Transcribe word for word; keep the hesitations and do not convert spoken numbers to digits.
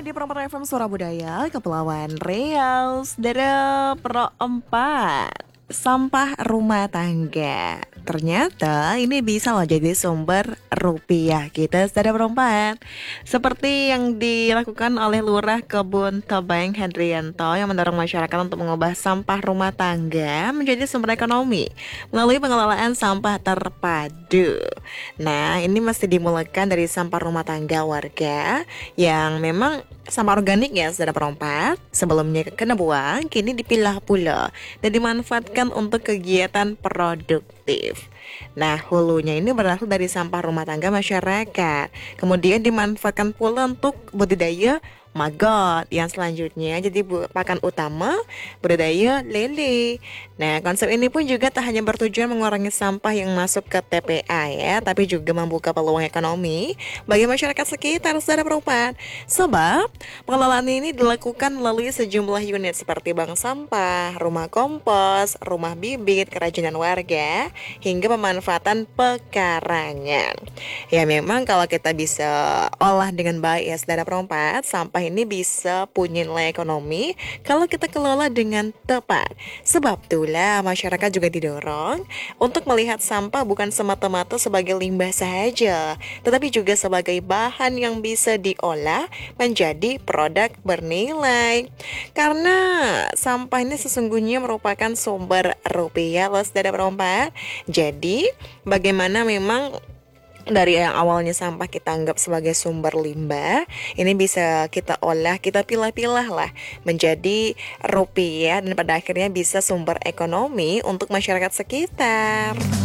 kami di Proper F M Suara Budaya, Kepulauan Riau. Saudara Pro empat, sampah rumah tangga. Ternyata ini bisa loh jadi sumber rupiah kita, saudara Pro empat. Seperti yang dilakukan oleh Lurah Kebun Tebeng Hendrianto yang mendorong masyarakat untuk mengubah sampah rumah tangga menjadi sumber ekonomi melalui pengelolaan sampah terpadu. Nah, ini mesti dimulakan dari sampah rumah tangga warga yang memang sampah organik ya, saudara perompat. Sebelumnya kena buang, kini dipilah pula dan dimanfaatkan untuk kegiatan produktif. Nah, hulunya ini berasal dari sampah rumah tangga masyarakat, kemudian dimanfaatkan pula untuk budidaya maggot yang selanjutnya jadi bu- pakan utama budidaya lele. Nah, konsep ini pun juga tak hanya bertujuan mengurangi sampah yang masuk ke T P A ya, tapi juga membuka peluang ekonomi bagi masyarakat sekitar, saudara perempuan. Sebab pengelolaan ini dilakukan melalui sejumlah unit seperti bank sampah, rumah kompos, rumah bibit, kerajinan warga, hingga pemanfaatan pekarangan. Ya memang kalau kita bisa olah dengan baik ya, saudara perempat, sampah ini bisa punya nilai ekonomi kalau kita kelola dengan tepat. Sebab itulah masyarakat juga didorong untuk melihat sampah bukan semata-mata sebagai limbah saja, tetapi juga sebagai bahan yang bisa diolah menjadi produk bernilai. Karena sampah ini sesungguhnya merupakan sumber rupiah loh, saudara perempat. Jadi bagaimana memang dari yang awalnya sampah kita anggap sebagai sumber limbah, ini bisa kita olah, kita pilah-pilah lah menjadi rupiah dan pada akhirnya bisa sumber ekonomi untuk masyarakat sekitar.